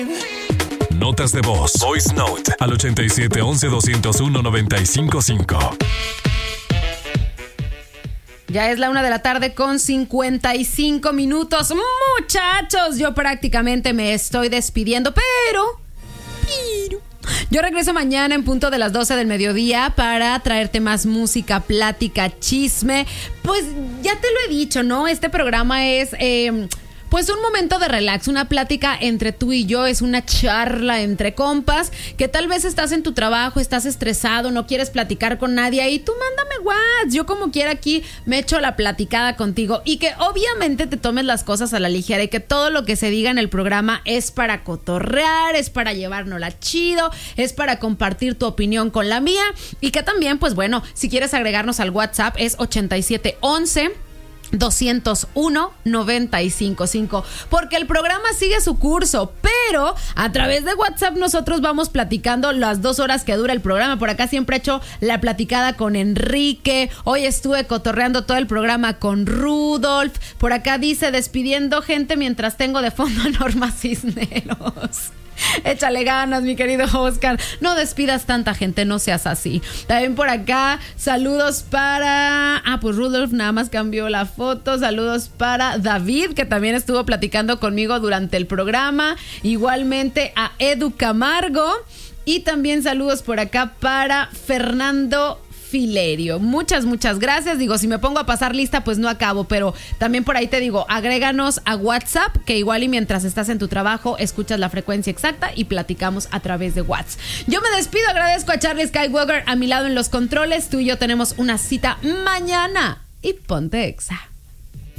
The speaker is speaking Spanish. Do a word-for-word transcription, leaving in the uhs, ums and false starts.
Notas de voz. Voice Note. Al ochenta y siete once doscientos uno noventa y cinco cinco. Ya es la una de la tarde con cincuenta y cinco minutos. Muchachos, yo prácticamente me estoy despidiendo, pero... pero... yo regreso mañana en punto de las doce del mediodía para traerte más música, plática, chisme. Pues ya te lo he dicho, ¿no? Este programa es... Eh, Pues un momento de relax, una plática entre tú y yo, es una charla entre compas, que tal vez estás en tu trabajo, estás estresado, no quieres platicar con nadie y tú mándame WhatsApp, yo como quiera aquí me echo la platicada contigo y que obviamente te tomes las cosas a la ligera y que todo lo que se diga en el programa es para cotorrear, es para llevárnosla chido, es para compartir tu opinión con la mía y que también, pues bueno, si quieres agregarnos al WhatsApp es ochenta y siete once doscientos uno noventa y cinco cinco, porque el programa sigue su curso, pero a través de WhatsApp nosotros vamos platicando las dos horas que dura el programa. Por acá siempre he hecho la platicada con Enrique, hoy estuve cotorreando todo el programa con Rudolf, por acá dice despidiendo gente mientras tengo de fondo a Norma Cisneros. Échale ganas, mi querido Oscar. No despidas tanta gente, no seas así. También por acá, saludos para... Ah, pues Rudolf nada más cambió la foto. Saludos para David, que también estuvo platicando conmigo durante el programa. Igualmente a Edu Camargo. Y también saludos por acá para Fernando Filerio. Muchas, muchas gracias. Digo, si me pongo a pasar lista, pues no acabo, pero también por ahí te digo, agréganos a WhatsApp, que igual y mientras estás en tu trabajo, escuchas la frecuencia exacta y platicamos a través de WhatsApp. Yo me despido, agradezco a Charlie Skywalker a mi lado en los controles. Tú y yo tenemos una cita mañana y ponte exa.